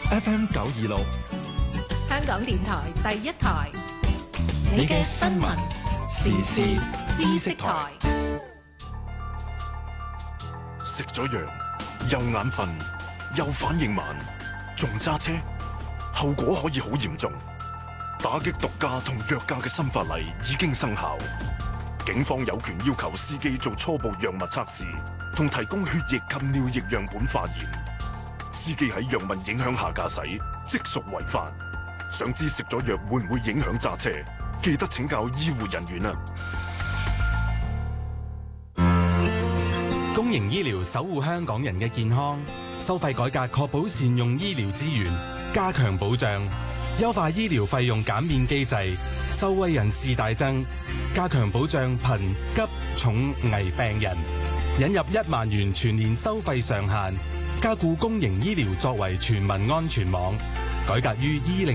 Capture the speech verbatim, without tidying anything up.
F M 九二六， 香港電台第一台， 你嘅新聞時事知識台。 食咗藥又眼瞓又反應慢，仲揸車，後果可以好嚴重。打擊毒駕同藥駕嘅新法例已經生效，警方有權要求司機做初步藥物測試，同提供血液及尿液樣本化驗。司機喺藥物影響下駕駛，即屬違法。想知食咗藥會唔會影響揸車？記得請教醫護人員啊！ 公營醫療守護香港人嘅健康，收費改革確保善用醫療資源，加強保障，優化醫療費用減免機制，受惠人士大增，加強保障貧急重危病人，引入一萬元全年收費上限，加固公營醫療作為全民安全網，改革於二零